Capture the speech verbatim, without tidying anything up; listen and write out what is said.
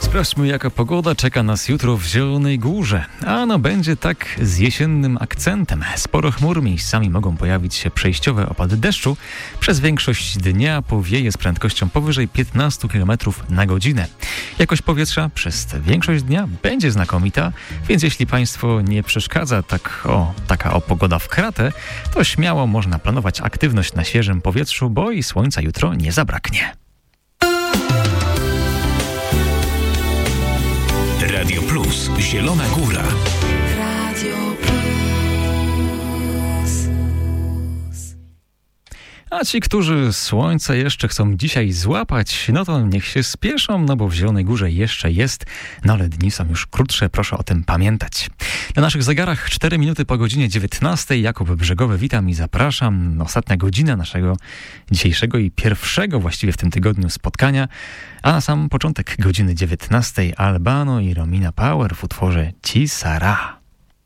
Sprawdźmy, jaka pogoda czeka nas jutro w Zielonej Górze. A no będzie tak z jesiennym akcentem. Sporo chmur, miejscami mogą pojawić się przejściowe opady deszczu. Przez większość dnia powieje z prędkością powyżej piętnaście kilometrów na godzinę. Jakość powietrza przez większość dnia będzie znakomita, więc jeśli Państwu nie przeszkadza tak o, taka o pogoda w kratę, to śmiało można planować aktywność na świeżym powietrzu, bo i słońca jutro nie zabraknie. Radio Plus, Zielona Góra. Radio Plus. A ci, którzy słońce jeszcze chcą dzisiaj złapać, no to niech się spieszą, no bo w Zielonej Górze jeszcze jest, no ale dni są już krótsze, proszę o tym pamiętać. Na naszych zegarach cztery minuty po godzinie dziewiętnastej. Jakub Brzegowy, witam i zapraszam. Ostatnia godzina naszego dzisiejszego i pierwszego właściwie w tym tygodniu spotkania, a na sam początek godziny dziewiętnastej Albano i Romina Power w utworze Ci Sara.